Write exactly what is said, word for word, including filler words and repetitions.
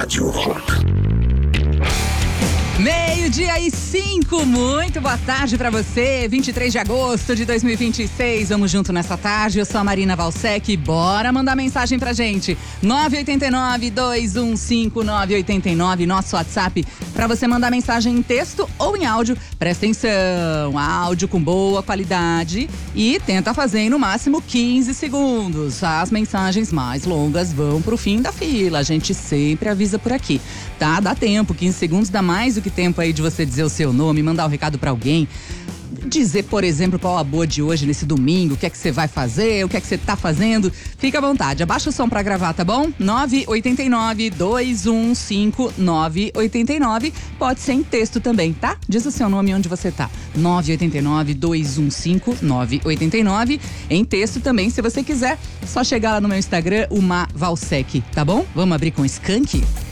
Rádio Rock. Meio-dia e cinco, muito boa tarde pra você, vinte e três de agosto de dois mil e vinte e seis, vamos junto nessa tarde, eu sou a Marina Valsec, bora mandar mensagem pra gente, nove oito nove, dois um cinco, nove oito nove, nosso WhatsApp, pra você mandar mensagem em texto ou em áudio, presta atenção, áudio com boa qualidade e tenta fazer em no máximo quinze segundos, as mensagens mais longas vão pro fim da fila, a gente sempre avisa por aqui, tá? Dá tempo, quinze segundos dá mais do que tempo aí de você dizer o seu nome, mandar o um recado pra alguém, dizer, por exemplo, qual a boa de hoje nesse domingo, o que é que você vai fazer, o que é que você tá fazendo, fica à vontade, abaixa o som pra gravar, tá bom? nove oito nove, dois um cinco, nove oito nove, pode ser em texto também, tá? Diz o seu nome e onde você tá, nove oito nove, dois um cinco, nove oito nove, em texto também, se você quiser, só chegar lá no meu Instagram, uma Valsec, tá bom? Vamos abrir com Skank?